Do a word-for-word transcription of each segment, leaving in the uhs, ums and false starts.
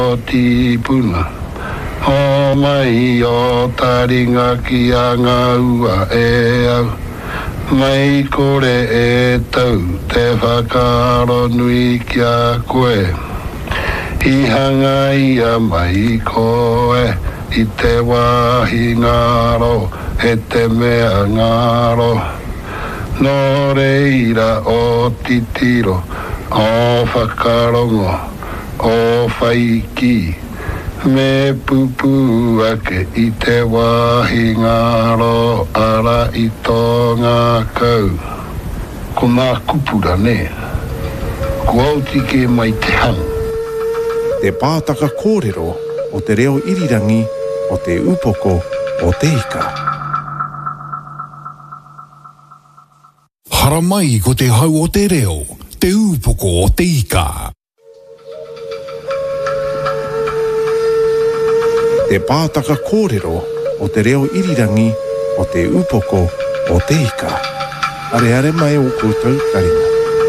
o tipuna o mai o taringa ki a ngā ua e au mai kore e tau te whakaro nui ki a koe i hanga ia mai koe i te wahi ngaro e te mea ngaro no reira o titiro o whakarongo o whaiki me pupu ake i te wahi ngaro ara i tō ngā kau. Ko ngā kupura ne, ko auti ke mai te hang. Te pātaka kōrero o te reo irirangi o te upoko o te ika. Hara mai ko te hau o te reo, te upoko o te ika. Te pātaka kōrero o te reo irirangi o te upoko o te ika. Are are mai o koutou karinga.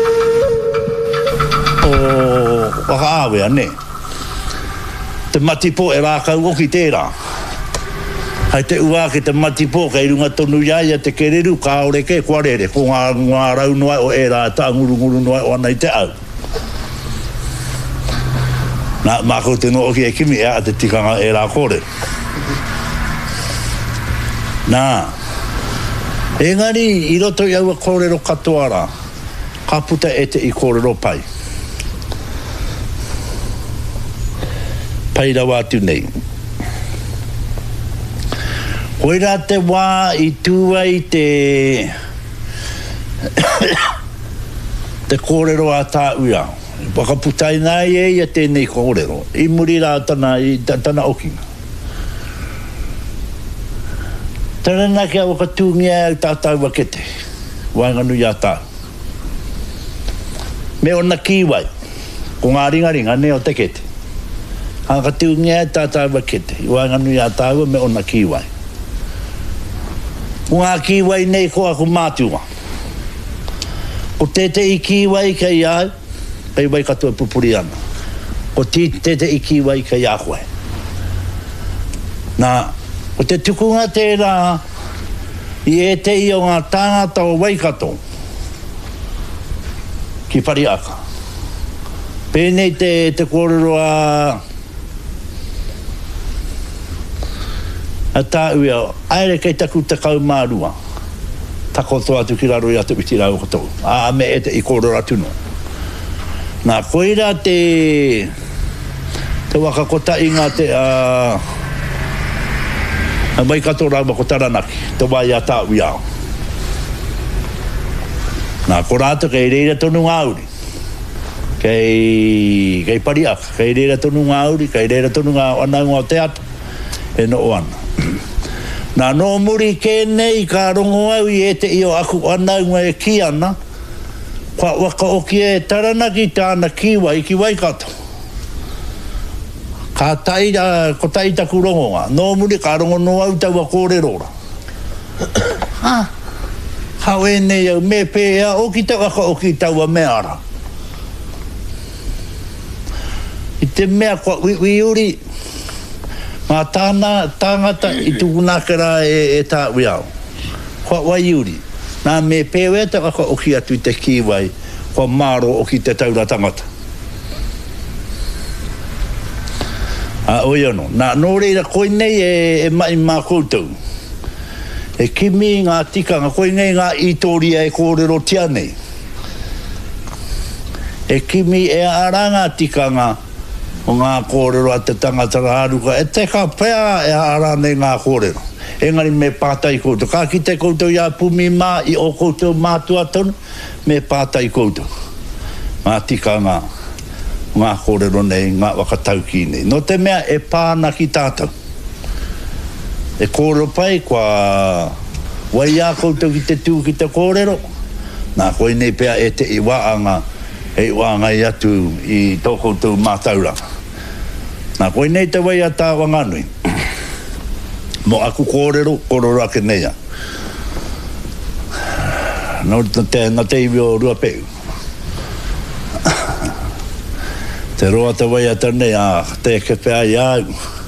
O whakaawea ne. Te matipo e rākau o ki tērā. Hai te ua ke te matipo kei runga tonu iaia te kereru ka ore ke kuarere. Ko ngā, ngā rau noai o e rā ta nguru nguru noai o anai te au. Nā mākou te no oki e kimi e a te tikanga e rā kore. Nā. Engari i roto i aua kōrero katoa rā. Ka puta e te i kōrero pai. Pai rawa atu nei. Koe rā te wā i tūa i te te kōrero a tā uia. Wakaputai nai e ia tēnei kōrero. I muri rā tana, i tana okinga. Tana nā kia wakatūngia au tātau wakete. Wainganu ia tā. Me o na kiwai. Ko ngā ringa ringa ne o te kete. Hakatūngia au tātau wakete. Wainganu ia tāua me o na kiwai. Ko ngā kiwai nei ko aku mātua. Ko tete i kiwai kei au. Kei wai katoa pupuri ana. Ko ti tete i kiwai kei a koe. Nā, ko te tukunga tērā i e te i o ngā tāngata o Waikato ki Pariaka. Pēnei te, te kōrero a a tā uia, aere kei taku te kau mārua. Tako toa atu ki raro i atu iti rau kotou. A me e te i kōrero atuno. Nā koira te te wakakota i ngā te a a Waikato rāua ko taranaki, te wai a tā uiao. Nā ko rātou kei reira tonu ngāuri, kei, kei Pariaka, kei reira tonu ngāuri, kei reira tonu ngā anau o te ata, e no o ana. Nā no muri kēnei ka rongo au i e te i o aku anau e ki ana, kwa waka oki e taranaki tāna kiwai ki Waikato. Ka tai, uh, ko tai taku rongonga. Nō muri ka rongo no au taua kōrerora. Ha, hau e nei au me pēa oki te waka oki taua meara. I te mea kwa ui uri, ngā tāna tāngata i tukunakera e, e tā uiao. Kwa wai uri. Nā me pēwe te waka oki atu te kiwai, kwa māro oki te taura tangata. A oi ano. Nā nō reira koe nei e, e mai mā koutou. E kimi ngā tikanga, koe nei ngā itoria e kōrero tia nei. E kimi e aranga tikanga o ngā kōrero a te tangata rāruka. E te ka pēa e arane ngā kōrero. Engari me pātai koutou. Ka ki te koutou ia pumi mā i o koutou mātua tonu, me pātai koutou. Ngā tika ngā, ngā kōrero nei, ngā wakatauki nei. No te mea e pāna ki tātou. E kōrero pai, kua wai a koutou ki te tū ki te kōrero. Nā koe nei pēa e te i waanga, e waanga i atu i tō koutou mātauranga. Nā koe nei te wai a tā wanganui. Mo aku kōrero, kōrero ake neia. No te, na te iwi o rua peu. te roa te wai atane a te ke pea iau